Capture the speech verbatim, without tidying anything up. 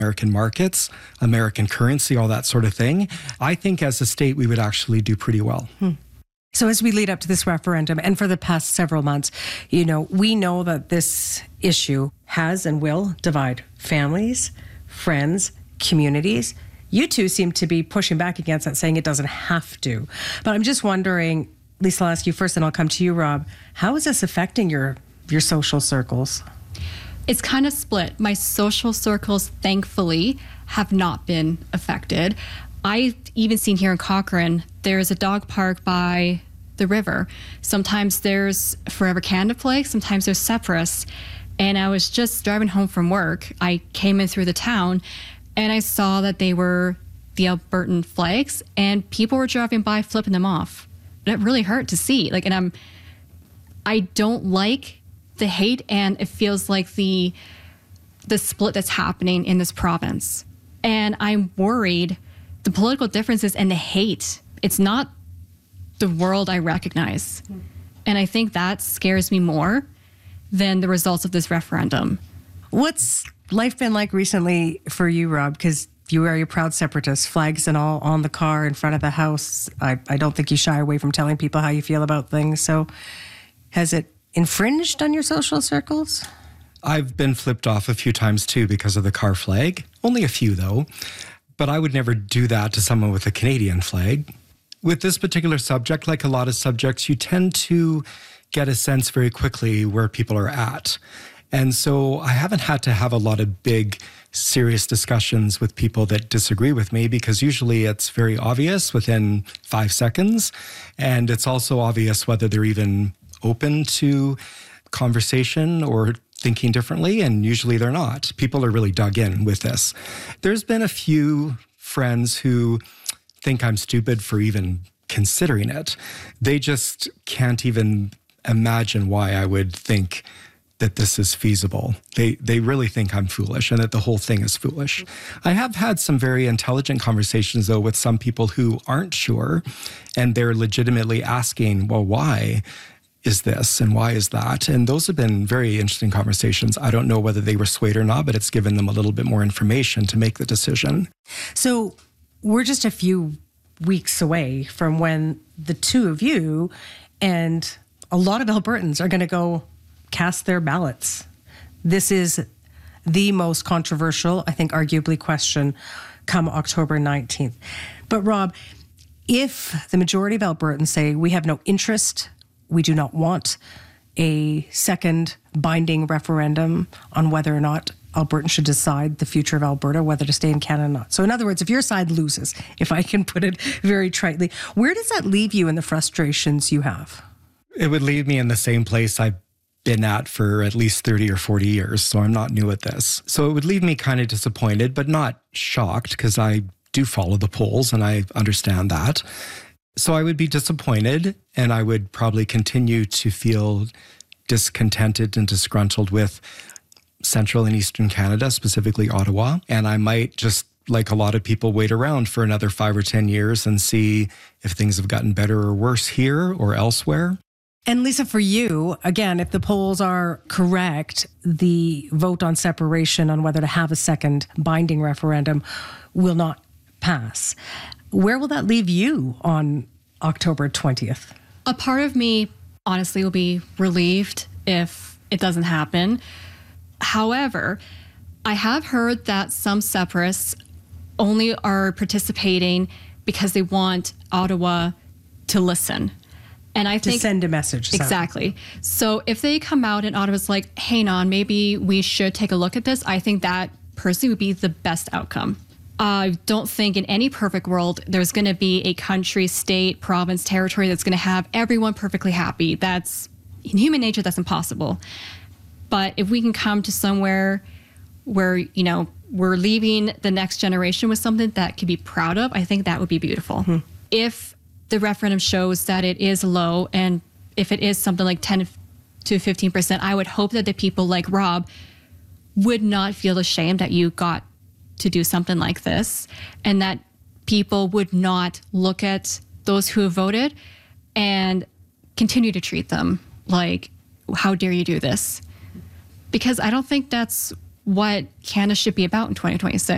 American markets, American currency, all that sort of thing. I think as a state, we would actually do pretty well. Hmm. So as we lead up to this referendum, and for the past several months, you know, we know that this issue has and will divide families, friends, communities. You two seem to be pushing back against that, saying it doesn't have to. But I'm just wondering, Lisa, I'll ask you first, and I'll come to you, Rob. How is this affecting your, your social circles? It's kind of split. My social circles, thankfully, have not been affected. I've even seen here in Cochrane, there's a dog park by the river. Sometimes there's Forever Canada flag, sometimes there's Separus. And I was just driving home from work. I came in through the town and I saw that they were the Albertan flags and people were driving by flipping them off. That really hurt to see. Like, and I'm, I don't like the hate, and it feels like the, the split that's happening in this province. And I'm worried the political differences and the hate, it's not the world I recognize. Mm. And I think that scares me more than the results of this referendum. What's life been like recently for you, Rob? Because you are a proud separatist, flags and all on the car in front of the house. I, I don't think you shy away from telling people how you feel about things. So has it infringed on your social circles? I've been flipped off a few times too because of the car flag. Only a few though. But I would never do that to someone with a Canadian flag. With this particular subject, like a lot of subjects, you tend to get a sense very quickly where people are at. And so I haven't had to have a lot of big, serious discussions with people that disagree with me, because usually it's very obvious within five seconds. And it's also obvious whether they're even open to conversation or thinking differently, and usually they're not. People are really dug in with this. There's been a few friends who think I'm stupid for even considering it. They just can't even imagine why I would think that this is feasible. They they really think I'm foolish and that the whole thing is foolish. I have had some very intelligent conversations, though, with some people who aren't sure, and they're legitimately asking, well, why is this and why is that? And those have been very interesting conversations. I don't know whether they were swayed or not, but it's given them a little bit more information to make the decision. So we're just a few weeks away from when the two of you and a lot of Albertans are going to go cast their ballots. This is the most controversial, I think, arguably, question come October nineteenth. But Rob, if the majority of Albertans say we have no interest, we do not want a second binding referendum on whether or not Albertans should decide the future of Alberta, whether to stay in Canada or not. So in other words, if your side loses, if I can put it very tritely, where does that leave you in the frustrations you have? It would leave me in the same place I've been at for at least thirty or forty years, so I'm not new at this. So it would leave me kind of disappointed, but not shocked, because I do follow the polls and I understand that. So I would be disappointed, and I would probably continue to feel discontented and disgruntled with Central and Eastern Canada, specifically Ottawa. And I might just, like a lot of people, wait around for another five or ten years and see if things have gotten better or worse here or elsewhere. And Lisa, for you, again, if the polls are correct, the vote on separation, on whether to have a second binding referendum, will not pass. Where will that leave you on October twentieth? A part of me, honestly, will be relieved if it doesn't happen. However, I have heard that some separatists only are participating because they want Ottawa to listen. And I think to send a message. Exactly. So if they come out and Ottawa's like, hey, non, maybe we should take a look at this, I think that personally would be the best outcome. I don't think in any perfect world there's going to be a country, state, province, territory that's going to have everyone perfectly happy. That's in human nature, that's impossible. But if we can come to somewhere where, you know, we're leaving the next generation with something that could be proud of, I think that would be beautiful. Mm-hmm. If the referendum shows that it is low, and if it is something like ten to fifteen percent, I would hope that the people like Rob would not feel ashamed that you got to do something like this, and that people would not look at those who have voted and continue to treat them like, how dare you do this? Because I don't think that's what Canada should be about in twenty twenty-six.